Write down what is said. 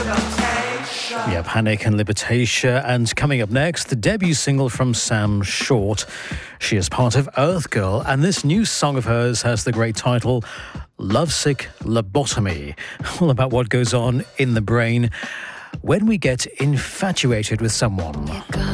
Yeah, Panic and Libertatia. And coming up next, the debut single from Sam Short. She is part of Earth Girl, and this new song of hers has the great title, Lovesick Lobotomy. All about what goes on in the brain when we get infatuated with someone.